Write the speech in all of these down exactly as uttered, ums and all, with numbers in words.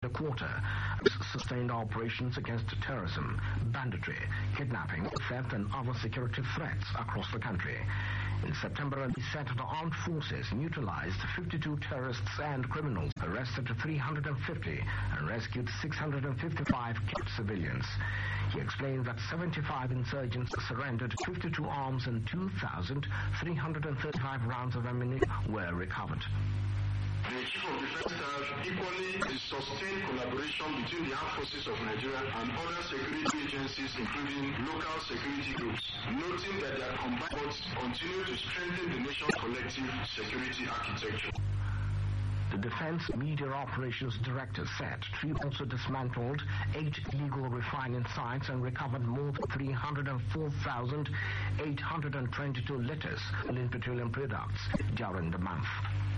a quarter, sustained operations against terrorism, banditry, kidnapping, theft, and other security threats across the country. In September, he said the armed forces neutralized fifty-two terrorists and criminals, arrested three hundred fifty, and rescued six hundred fifty-five kept civilians. He explained that seventy-five insurgents surrendered, fifty-two arms, and two thousand three hundred thirty-five rounds of ammunition were recovered. The Chief of Defense Staff equally is sustained collaboration between the armed forces of Nigeria and other security agencies, including local security groups, noting that their combined efforts continue to strengthen the nation's collective security architecture. The Defense Media Operations Director said T R I also dismantled eight illegal refining sites and recovered more than three hundred four thousand eight hundred twenty-two litres in petroleum products during the month.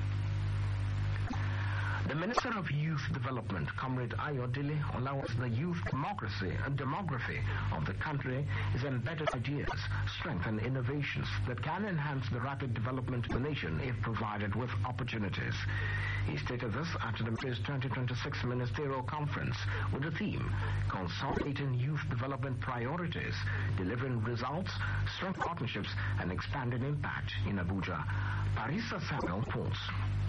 The Minister of Youth Development, Comrade Ayodele Olawa, the youth democracy and demography of the country is embedded ideas, strength and innovations that can enhance the rapid development of the nation if provided with opportunities. He stated this at the Minister's twenty twenty-six Ministerial Conference with the theme, Consolidating Youth Development Priorities, Delivering Results, Strong Partnerships and Expanding Impact in Abuja. Parisa Samuel reports.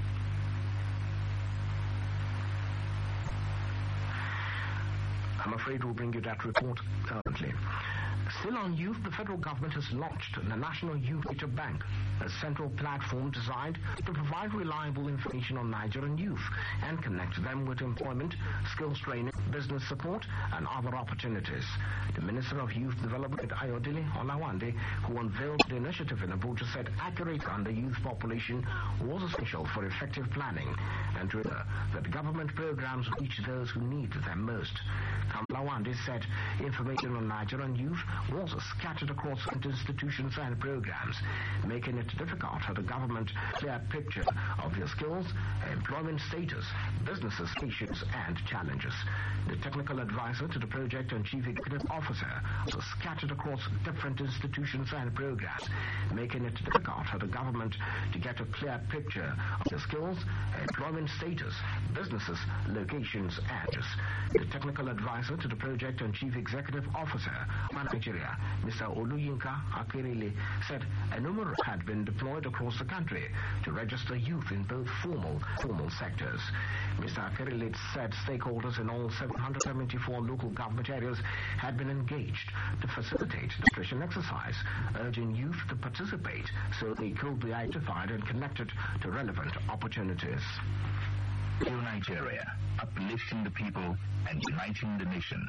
I'm afraid we'll bring you that report urgently. Still on youth, the federal government has launched the National Youth Data Bank, a central platform designed to provide reliable information on Nigerian youth and connect them with employment, skills training, business support, and other opportunities. The Minister of Youth Development, Ayodele Olawande, who unveiled the initiative in Abuja, said accurate on the youth population was essential for effective planning and to ensure that government programs reach those who need them most. Olawande said information on Nigerian youth was scattered across institutions and programs, making it difficult for the government to clear a picture of their skills, employment status, businesses, issues, and challenges. The technical advisor to the project and chief executive officer was scattered across different institutions and programs, making it difficult for the government to get a clear picture of their skills, employment status, businesses, locations, and the technical advisor to the project and chief executive officer of Nigeria, Mister Oluyinka Akerele, said a number had been deployed across the country to register youth in both formal and formal sectors. Mister Akerele said stakeholders in all seven hundred seventy-four local government areas had been engaged to facilitate the registration exercise, urging youth to participate so they could be identified and connected to relevant opportunities. New Nigeria, uplifting the people and uniting the nation.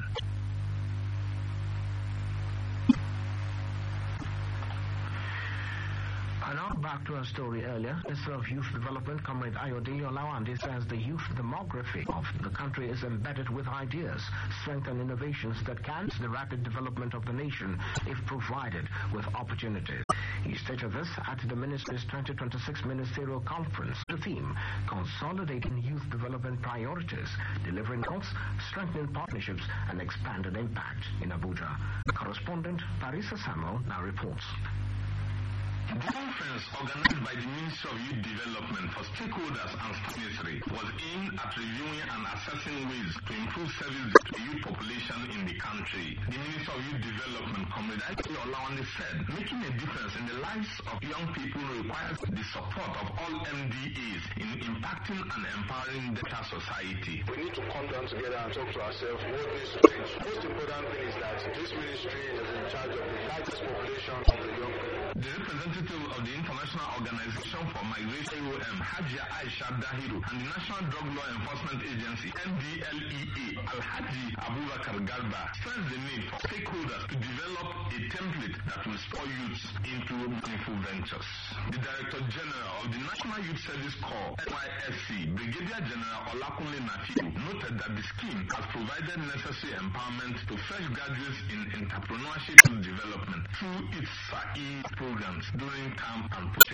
And now back to our story earlier. Minister of Youth Development, Comrade Ayodele Olawande, says the youth demography of the country is embedded with ideas, strength and innovations that can the rapid development of the nation if provided with opportunities. He stated this at the Minister's twenty twenty-six Ministerial Conference. The theme, Consolidating Youth Development Priorities, Delivering Goals, Strengthening Partnerships and Expanded Impact in Abuja. Correspondent Parisa Samuel now reports. The conference, organized by the Ministry of Youth Development for stakeholders and staff ministry, was aimed at reviewing and assessing ways to improve service to the youth population in the country. The Ministry of Youth Development, Comrade Ayodele Olawande, said making a difference in the lives of young people requires the support of all M D As in impacting and empowering better society. We need to come down together and talk to ourselves what needs to change. Most important thing is that this ministry is in charge of the largest population of the young people. The representative of the International Organization for Migration, I O M, Hajia Aisha Dahiru, and the National Drug Law Enforcement Agency, N D L E A, Alhaji Abubakar Garba, stressed the need for stakeholders to develop a template that will spur youths into meaningful ventures. The Director General of the National Youth Service Corps, N Y S C, Brigadier General Olakunle Nafiu, noted that the scheme has provided necessary empowerment to fresh graduates in entrepreneurship and development through its S A E programs during camp and